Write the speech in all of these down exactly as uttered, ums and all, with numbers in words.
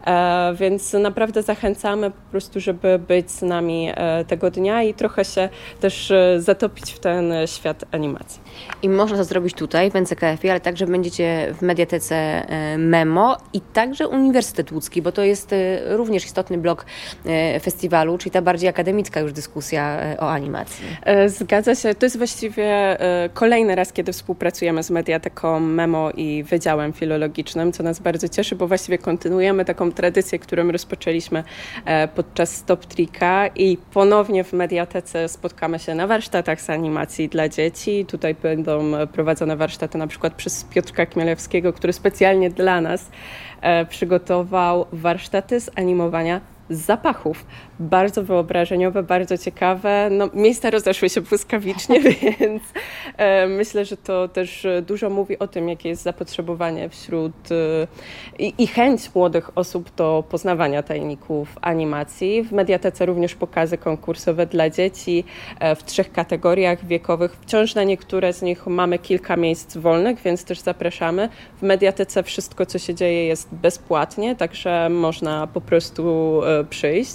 E, więc naprawdę zachęcamy po prostu, żeby być z nami e, tego dnia i trochę się też e, zatopić w ten świat animacji. I można to zrobić tutaj w N C K F-ie, ale także będziecie w mediatece e, Memo i także Uniwersytet Łódzki, bo to jest e, również istotny blok e, festiwalu, czyli ta bardziej akademicka już dyskusja e, o animacji. E, zgadza się. To jest właściwie e, kolejny raz, kiedy współpracujemy z mediateką Memo i Wydziałem Filologicznym, co nas bardzo cieszy, bo właściwie kontynuujemy taką tradycję, którą rozpoczęliśmy podczas Stop Trika i ponownie w mediatece spotkamy się na warsztatach z animacji dla dzieci. Tutaj będą prowadzone warsztaty na przykład przez Piotrka Chmielewskiego, który specjalnie dla nas przygotował warsztaty z animowania zapachów. Bardzo wyobrażeniowe, bardzo ciekawe. No, miejsca rozeszły się błyskawicznie, więc e, myślę, że to też dużo mówi o tym, jakie jest zapotrzebowanie wśród e, i, i chęć młodych osób do poznawania tajników animacji. W mediatece również pokazy konkursowe dla dzieci e, w trzech kategoriach wiekowych. Wciąż na niektóre z nich mamy kilka miejsc wolnych, więc też zapraszamy. W mediatece wszystko, co się dzieje, jest bezpłatnie, także można po prostu e, przyjść.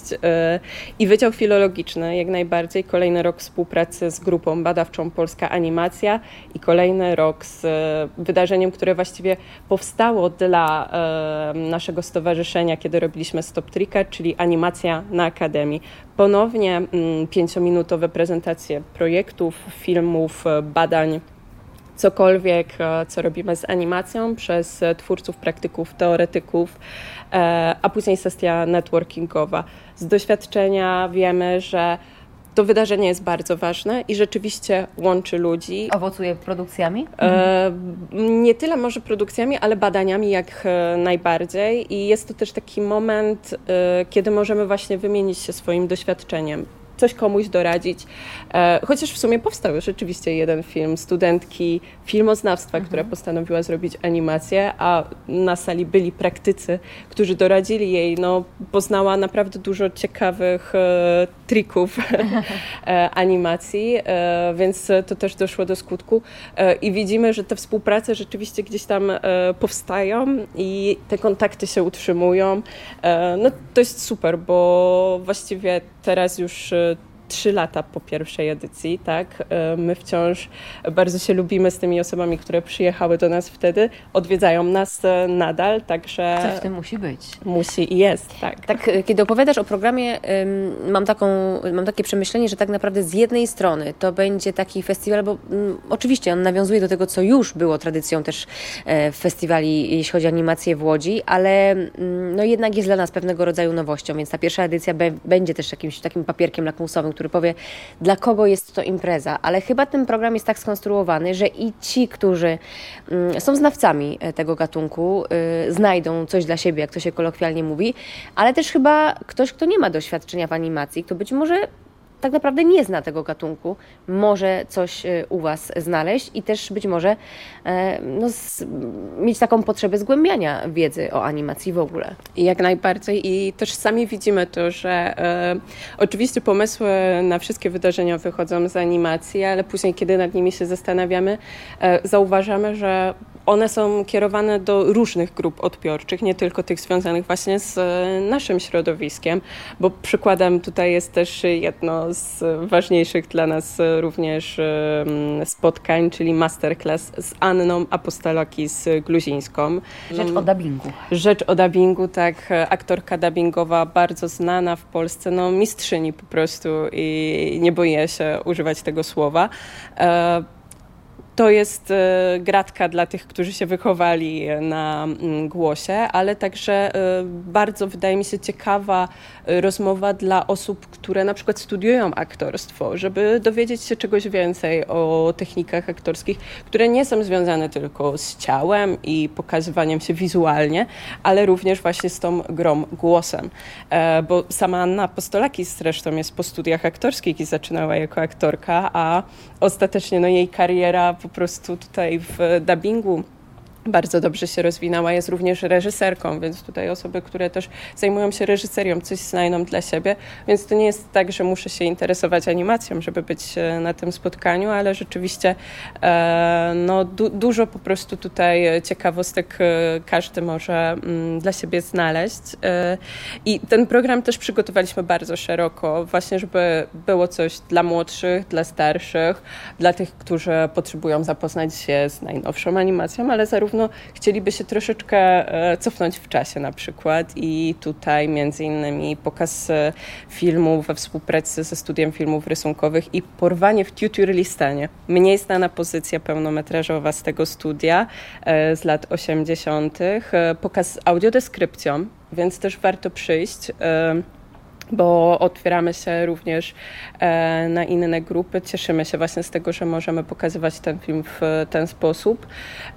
I Wydział Filologiczny jak najbardziej. Kolejny rok współpracy z grupą badawczą Polska Animacja i kolejny rok z wydarzeniem, które właściwie powstało dla naszego stowarzyszenia, kiedy robiliśmy Stop Trika, czyli Animacja na Akademii. Ponownie pięciominutowe prezentacje projektów, filmów, badań, cokolwiek, co robimy z animacją przez twórców, praktyków, teoretyków, a później sesja networkingowa. Z doświadczenia wiemy, że to wydarzenie jest bardzo ważne i rzeczywiście łączy ludzi. Owocuje produkcjami? E, nie tyle może produkcjami, ale badaniami jak najbardziej i jest to też taki moment, e, kiedy możemy właśnie wymienić się swoim doświadczeniem, coś komuś doradzić. E, chociaż w sumie powstał rzeczywiście jeden film studentki filmoznawstwa, mhm. która postanowiła zrobić animację, a na sali byli praktycy, którzy doradzili jej. No, poznała naprawdę dużo ciekawych e, trików e, animacji, e, więc to też doszło do skutku. E, I widzimy, że te współprace rzeczywiście gdzieś tam e, powstają i te kontakty się utrzymują. E, no, to jest super, bo właściwie teraz już trzy lata po pierwszej edycji, tak? My wciąż bardzo się lubimy z tymi osobami, które przyjechały do nas wtedy, odwiedzają nas nadal, także... Coś w tym musi być. Musi i jest, tak. Tak, kiedy opowiadasz o programie, mam, taką, mam takie przemyślenie, że tak naprawdę z jednej strony to będzie taki festiwal, bo um, oczywiście on nawiązuje do tego, co już było tradycją też e, w festiwali, jeśli chodzi o animację w Łodzi, ale um, no jednak jest dla nas pewnego rodzaju nowością, więc ta pierwsza edycja be, będzie też jakimś takim papierkiem lakmusowym, który powie, dla kogo jest to impreza, ale chyba ten program jest tak skonstruowany, że i ci, którzy y, są znawcami tego gatunku, y, znajdą coś dla siebie, jak to się kolokwialnie mówi, ale też chyba ktoś, kto nie ma doświadczenia w animacji, kto być może tak naprawdę nie zna tego gatunku, może coś u Was znaleźć i też być może no, z, mieć taką potrzebę zgłębiania wiedzy o animacji w ogóle. Jak najbardziej i też sami widzimy to, że e, oczywiście pomysły na wszystkie wydarzenia wychodzą z animacji, ale później, kiedy nad nimi się zastanawiamy, e, zauważamy, że one są kierowane do różnych grup odbiorczych, nie tylko tych związanych właśnie z naszym środowiskiem, bo przykładem tutaj jest też jedno z ważniejszych dla nas również spotkań, czyli masterclass z Anną Apostolakis-Gluzińską. Rzecz o dubbingu. Rzecz o dubbingu, tak. Aktorka dubbingowa, bardzo znana w Polsce, no mistrzyni po prostu i nie boję się używać tego słowa. To jest gratka dla tych, którzy się wychowali na głosie, ale także bardzo, wydaje mi się, ciekawa rozmowa dla osób, które na przykład studiują aktorstwo, żeby dowiedzieć się czegoś więcej o technikach aktorskich, które nie są związane tylko z ciałem i pokazywaniem się wizualnie, ale również właśnie z tą grą głosem. Bo sama Anna Apostolakis zresztą jest po studiach aktorskich i zaczynała jako aktorka, a ostatecznie no, jej kariera po prostu tutaj w dubbingu bardzo dobrze się rozwinęła, jest również reżyserką, więc tutaj osoby, które też zajmują się reżyserią, coś znajdą dla siebie, więc to nie jest tak, że muszę się interesować animacją, żeby być na tym spotkaniu, ale rzeczywiście e, no, du- dużo po prostu tutaj ciekawostek każdy może mm, dla siebie znaleźć e, i ten program też przygotowaliśmy bardzo szeroko, właśnie żeby było coś dla młodszych, dla starszych, dla tych, którzy potrzebują zapoznać się z najnowszą animacją, ale zarówno no, chcieliby się troszeczkę cofnąć w czasie na przykład i tutaj między innymi pokaz filmu we współpracy ze Studiem Filmów Rysunkowych i Porwanie w Tuturlistanie. Mniej znana pozycja pełnometrażowa z tego studia z lat osiemdziesiątych. Pokaz z audiodeskrypcją, więc też warto przyjść, bo otwieramy się również e, na inne grupy. Cieszymy się właśnie z tego, że możemy pokazywać ten film w ten sposób.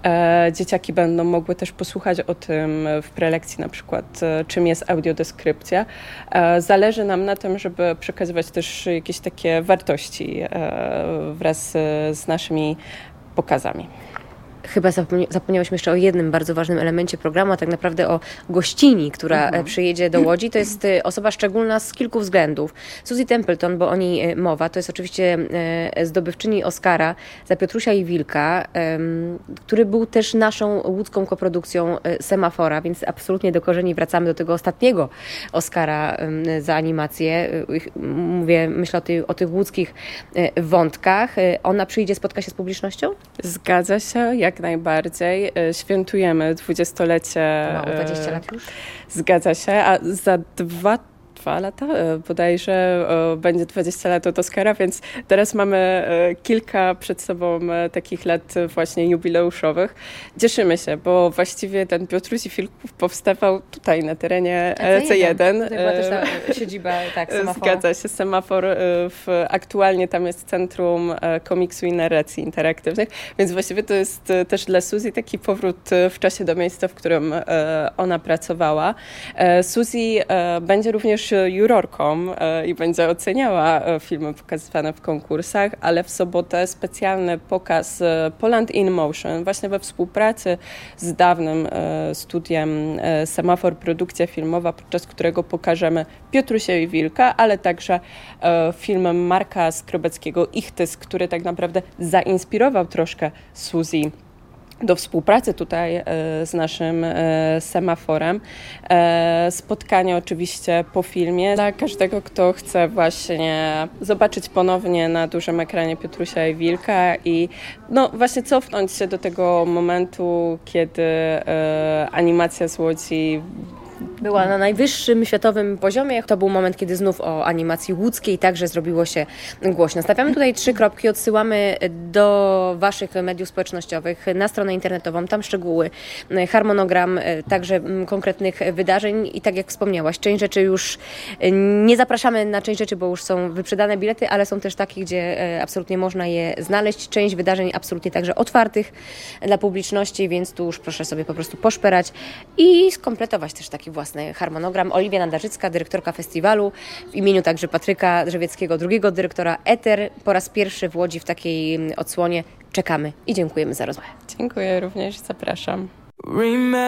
E, dzieciaki będą mogły też posłuchać o tym w prelekcji, na przykład e, czym jest audiodeskrypcja. E, zależy nam na tym, żeby przekazywać też jakieś takie wartości e, wraz z naszymi pokazami. Chyba zapomniałyśmy jeszcze o jednym bardzo ważnym elemencie programu, a tak naprawdę o gościni, która mhm. przyjedzie do Łodzi. To jest osoba szczególna z kilku względów. Suzy Templeton, bo o niej mowa, to jest oczywiście zdobywczyni Oscara za Piotrusia i Wilka, który był też naszą łódzką koprodukcją Semafora, więc absolutnie do korzeni wracamy do tego ostatniego Oscara za animację. Mówię, myślę o, tej, o tych łódzkich wątkach. Ona przyjdzie, spotka się z publicznością? Zgadza się, jak najbardziej. Świętujemy dwudziestolecie. Mało, dwadzieścia lat już? Zgadza się, a za dwa Dwa lata, bodajże będzie dwadzieścia lat od Oscara, więc teraz mamy kilka przed sobą takich lat właśnie jubileuszowych. Cieszymy się, bo właściwie ten Piotruś i Wilków powstawał tutaj na terenie C jeden. To była też ta siedziba, tak, Semafora. Zgadza się, Semafor. W, aktualnie tam jest Centrum Komiksu i Narracji Interaktywnych, więc właściwie to jest też dla Suzy taki powrót w czasie do miejsca, w którym ona pracowała. Suzy będzie również jurorką i będzie oceniała filmy pokazywane w konkursach, ale w sobotę specjalny pokaz Poland in Motion, właśnie we współpracy z dawnym studiem Semafor Produkcja Filmowa, podczas którego pokażemy Piotrusia i Wilka, ale także film Marka Skrobeckiego Ichtys, który tak naprawdę zainspirował troszkę Suzy do współpracy tutaj z naszym Semaforem. Spotkanie oczywiście po filmie dla każdego, kto chce właśnie zobaczyć ponownie na dużym ekranie Piotrusia i Wilka i no właśnie cofnąć się do tego momentu, kiedy animacja z Łodzi była na najwyższym światowym poziomie. To był moment, kiedy znów o animacji łódzkiej także zrobiło się głośno. Stawiamy tutaj trzy kropki, odsyłamy do Waszych mediów społecznościowych, na stronę internetową, tam szczegóły, harmonogram także konkretnych wydarzeń i tak jak wspomniałaś, część rzeczy już nie zapraszamy na część rzeczy, bo już są wyprzedane bilety, ale są też takie, gdzie absolutnie można je znaleźć. Część wydarzeń absolutnie także otwartych dla publiczności, więc tu już proszę sobie po prostu poszperać i skompletować też taki własny harmonogram. Oliwia Nadarzycka, dyrektorka festiwalu, w imieniu także Patryka Drzewieckiego, drugiego dyrektora Eter, po raz pierwszy w Łodzi w takiej odsłonie. Czekamy i dziękujemy za rozmowę. Dziękuję również, zapraszam.